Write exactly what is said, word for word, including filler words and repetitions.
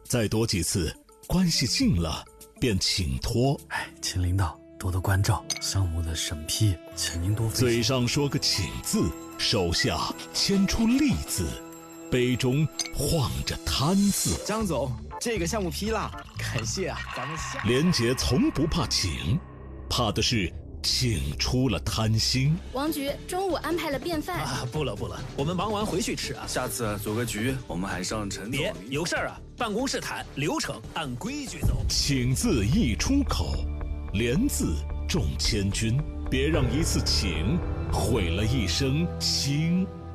再多几次，关系近了便请托。 哎，秦领导多多关照，项目的审批，请您多费心。 嘴上说个请字，手下牵出利字，杯中晃着贪字。 张总，这个项目批了，感谢啊，咱们下。 连杰从不怕请，怕的是请出了贪心。 王局中午安排了便饭啊，不了不了，我们忙完回去吃啊。 下次组个局，我们还上陈总。 别有事儿啊，办公室谈，流程按规矩走。 请字一出口，连字重千钧，别让一次请毁了一生情。